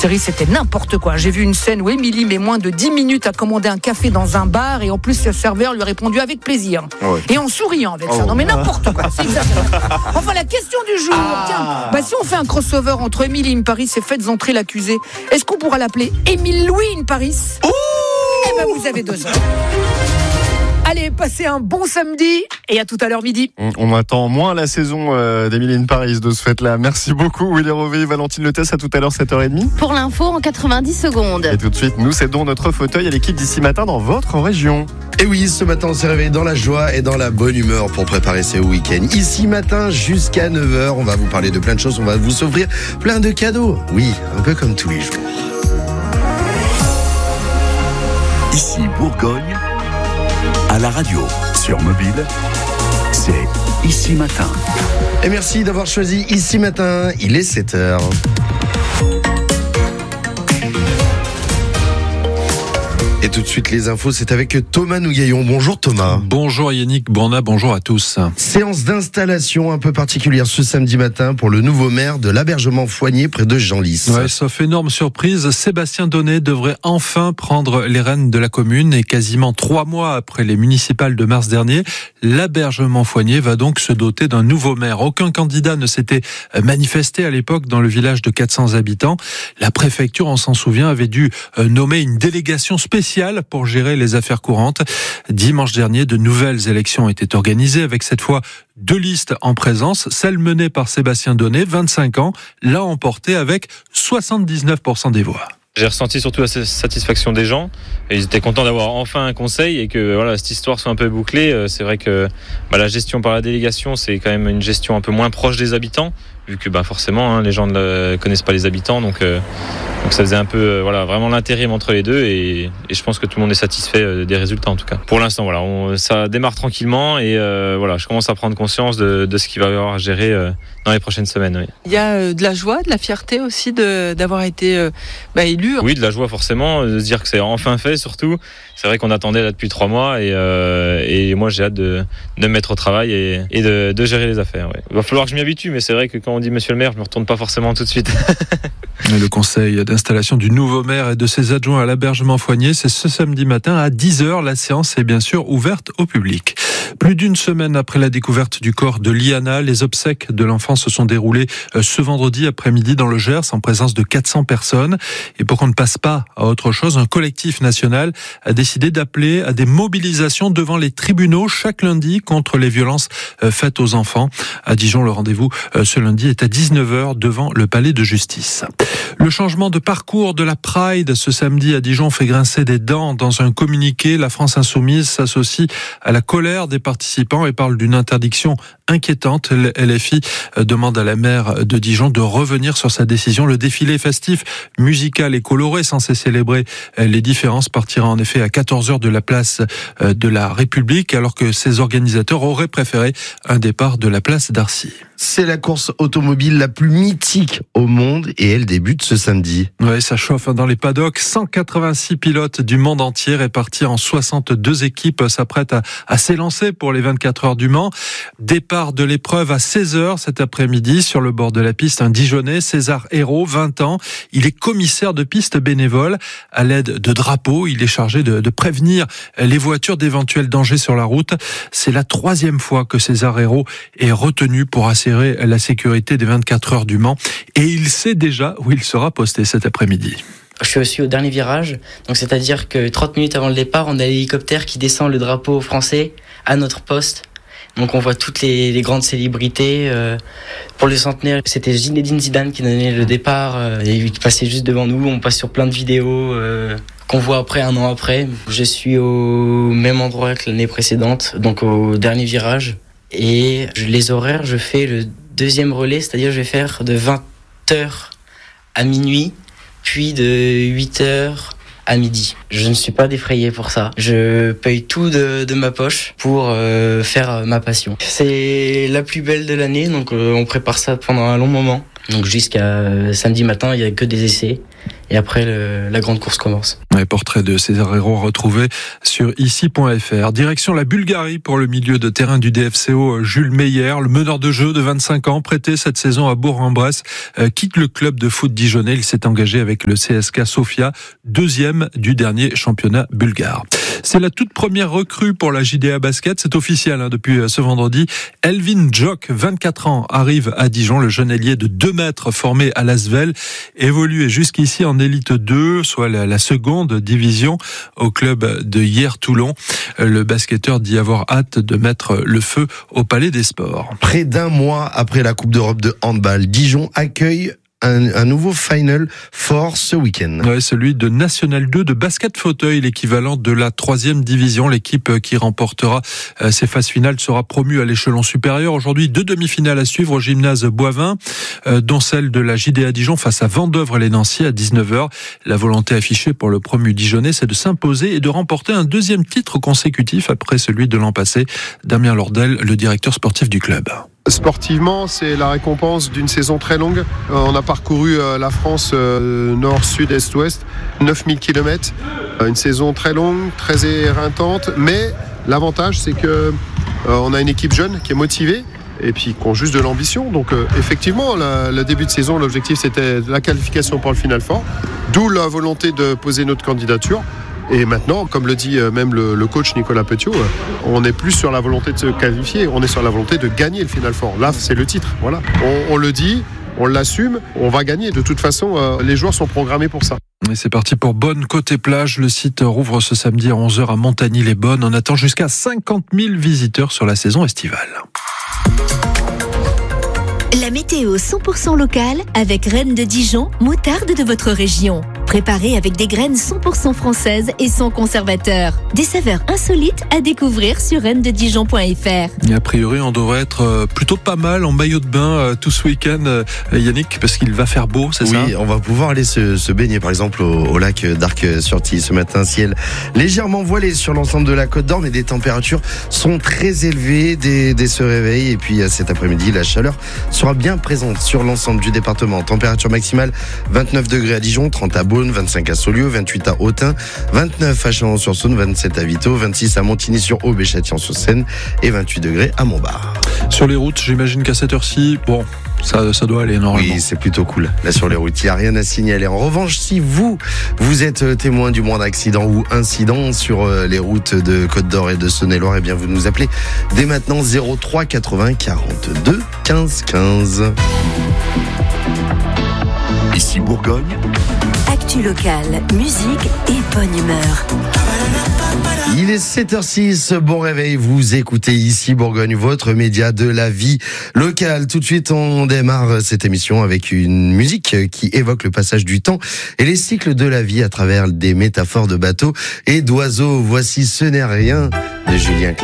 Thierry, c'était n'importe quoi. J'ai vu une scène où Émilie met moins de 10 minutes à commander un café dans un bar et en plus le serveur lui a répondu avec plaisir. Ouais. Et en souriant avec ça. Non mais n'importe quoi, c'est exagéré. Enfin la question du jour, tiens, si on fait un crossover entre Émilie in Paris et Faites entrer l'accusé, est-ce qu'on pourra l'appeler Émile Louis in Paris? Eh ben vous avez 2 heures. Allez, passez un bon samedi et à tout à l'heure midi. On attend moins la saison d'Émilie in Paris de ce fait-là. Merci beaucoup Willy Rové, Valentine Letès, à tout à l'heure 7h30. Pour l'info en 90 secondes. Et tout de suite, nous cédons notre fauteuil à l'équipe d'Ici Matin dans votre région. Et oui, ce matin on s'est réveillé dans la joie et dans la bonne humeur pour préparer ce week-end. Ici Matin jusqu'à 9h, on va vous parler de plein de choses, on va vous offrir plein de cadeaux. Oui, un peu comme tous les jours. Ici Bourgogne, à la radio, sur mobile, c'est Ici Matin. Et merci d'avoir choisi Ici Matin, il est 7h. Et tout de suite les infos, c'est avec Thomas Nougaillon. Bonjour Thomas. Bonjour Yannick Bourna, bonjour à tous. Séance d'installation un peu particulière ce samedi matin pour le nouveau maire de l'Abergement Foigné près de Genlis. Ouais, sauf énorme surprise, Sébastien Donnet devrait enfin prendre les rênes de la commune et quasiment 3 mois après les municipales de mars dernier, l'Abergement Foigné va donc se doter d'un nouveau maire. Aucun candidat ne s'était manifesté à l'époque dans le village de 400 habitants. La préfecture, on s'en souvient, avait dû nommer une délégation spéciale pour gérer les affaires courantes. Dimanche dernier, de nouvelles élections étaient organisées avec cette fois 2 listes en présence. Celle menée par Sébastien Donnet, 25 ans, l'a emportée avec 79% des voix. J'ai ressenti surtout la satisfaction des gens et ils étaient contents d'avoir enfin un conseil et que voilà, cette histoire soit un peu bouclée. C'est vrai que la gestion par la délégation, c'est quand même une gestion un peu moins proche des habitants, vu que forcément les gens ne connaissent pas les habitants, donc ça faisait un peu vraiment l'intérim entre les deux et je pense que tout le monde est satisfait des résultats en tout cas. Pour l'instant ça démarre tranquillement et je commence à prendre conscience de ce qu'il va y avoir à gérer dans les prochaines semaines. Oui. Il y a de la joie, de la fierté aussi d'avoir été élu. Oui, de la joie forcément, de se dire que c'est enfin fait surtout. C'est vrai qu'on attendait là depuis 3 mois et moi j'ai hâte de me mettre au travail et de gérer les affaires. Ouais. Il va falloir que je m'y habitue, mais c'est vrai que quand on dit monsieur le maire, je me retourne pas forcément tout de suite. Le conseil d'installation du nouveau maire et de ses adjoints à l'Abergement Foigné, c'est ce samedi matin à 10h. La séance est bien sûr ouverte au public. Plus d'une semaine après la découverte du corps de Liana, les obsèques de l'enfant se sont déroulées ce vendredi après-midi dans le Gers en présence de 400 personnes. Et pour qu'on ne passe pas à autre chose, un collectif national a décidé d'appeler à des mobilisations devant les tribunaux chaque lundi contre les violences faites aux enfants. À Dijon, le rendez-vous ce lundi est à 19h devant le palais de justice. Le changement de parcours de la Pride ce samedi à Dijon fait grincer des dents. Dans un communiqué, la France Insoumise s'associe à la colère des participants et parle d'une interdiction inquiétante. LFI demande à la maire de Dijon de revenir sur sa décision. Le défilé festif, musical et coloré censé célébrer les différences partira en effet à 14h de la place de la République, alors que ses organisateurs auraient préféré un départ de la place d'Arcy. C'est la course automobile la plus mythique au monde et elle débute ce samedi. Ouais, ça chauffe dans les paddocks. 186 pilotes du monde entier répartis en 62 équipes s'apprêtent à s'élancer pour les 24 heures du Mans. Départ de l'épreuve à 16h cet après-midi sur le bord de la piste. Un Dijonnais, César Hérault, 20 ans. Il est commissaire de piste bénévole. À l'aide de drapeaux, il est chargé de prévenir les voitures d'éventuels dangers sur la route. C'est la 3e fois que César Hérault est retenu pour assurer la sécurité des 24 heures du Mans et il sait déjà où il sera posté cet après-midi. Je suis aussi au dernier virage, donc c'est-à-dire que 30 minutes avant le départ, on a l'hélicoptère qui descend le drapeau français à notre poste. Donc on voit toutes les grandes célébrités. Pour le centenaire, c'était Zinedine Zidane qui donnait le départ et il passait juste devant nous. On passe sur plein de vidéos qu'on voit après, 1 an après. Je suis au même endroit que l'année précédente, donc au dernier virage. Et les horaires, je fais le 2e relais, c'est-à-dire je vais faire de 20h à minuit, puis de 8h à midi. Je ne suis pas défrayé pour ça. Je paye tout de ma poche pour faire ma passion. C'est la plus belle de l'année, donc on prépare ça pendant un long moment. Donc jusqu'à samedi matin, il n'y a que des essais. et après la grande course commence. Les portraits de César Hérault retrouvés sur ici.fr. Direction la Bulgarie pour le milieu de terrain du DFCO Jules Meyer, le meneur de jeu de 25 ans, prêté cette saison à Bourg-en-Bresse, quitte le club de foot dijonnais. Il s'est engagé avec le CSKA Sofia, deuxième du dernier championnat bulgare. C'est la toute première recrue pour la JDA Basket, c'est officiel depuis ce vendredi. Elvin Djok, 24 ans, arrive à Dijon. Le jeune ailier de 2 mètres formé à l'Asvel, évoluait jusqu'ici en Élite 2, soit la seconde division au club de Hyères-Toulon. Le basketteur dit avoir hâte de mettre le feu au Palais des Sports. Près d'un mois après la Coupe d'Europe de handball, Dijon accueille un nouveau Final Four ce week-end. Ouais, celui de National 2 de basket fauteuil, l'équivalent de la 3e division. L'équipe qui remportera ces phases finales sera promue à l'échelon supérieur. Aujourd'hui, 2 demi-finales à suivre au gymnase Boivin, dont celle de la JDA Dijon face à Vendeuvre et les Nancy à 19h. La volonté affichée pour le promu dijonnais, c'est de s'imposer et de remporter un 2e titre consécutif après celui de l'an passé. Damien Lordel, le directeur sportif du club. Sportivement, c'est la récompense d'une saison très longue. On a parcouru la France nord, sud, est, ouest, 9000 km. Une saison très longue, très éreintante, mais l'avantage c'est que on a une équipe jeune qui est motivée et puis qui ont juste de l'ambition. Donc effectivement, le début de saison, l'objectif c'était la qualification pour le Final Four, d'où la volonté de poser notre candidature. Et maintenant, comme le dit même le coach Nicolas Petiot, on n'est plus sur la volonté de se qualifier, on est sur la volonté de gagner le Final Four. Là, c'est le titre. Voilà. On le dit, on l'assume, on va gagner. De toute façon, les joueurs sont programmés pour ça. Et c'est parti pour Bonne côté plage. Le site rouvre ce samedi à 11h à Montagny-les-Bonnes. On attend jusqu'à 50 000 visiteurs sur la saison estivale. La météo 100% locale avec Reine de Dijon, moutarde de votre région. Préparée avec des graines 100% françaises et sans conservateur. Des saveurs insolites à découvrir sur reine-de-dijon.fr. Et a priori, on devrait être plutôt pas mal en maillot de bain tout ce week-end, Yannick, parce qu'il va faire beau, c'est ça ? Oui, on va pouvoir aller se baigner, par exemple, au lac d'Arc-sur-Tille. Ce matin, ciel légèrement voilé sur l'ensemble de la Côte d'Or, mais des températures sont très élevées dès ce réveil. Et puis cet après-midi, la chaleur sera bien présente sur l'ensemble du département. Température maximale 29 degrés à Dijon, 30 à Beaune, 25 à Saulieu, 28 à Autun, 29 à Chalon-sur-Saône, 27 à Vito, 26 à Montigny-sur-Aube et Châtillon-sur-Seine et 28 degrés à Montbard. Sur les routes, j'imagine qu'à cette heure-ci, ça doit aller normalement. Oui, c'est plutôt cool. Là, sur les routes, il n'y a rien à signaler. En revanche, si vous êtes témoin du moindre accident ou incident sur les routes de Côte d'Or et de Saône-et-Loire, eh bien, vous nous appelez dès maintenant 03 80 42 15 15. Ici Bourgogne. Actu locale, musique et bonne humeur. Il est 7h06, bon réveil, vous écoutez Ici Bourgogne, votre média de la vie locale. Tout de suite, on démarre cette émission avec une musique qui évoque le passage du temps et les cycles de la vie à travers des métaphores de bateaux et d'oiseaux. Voici Ce n'est rien de Julien Clerc.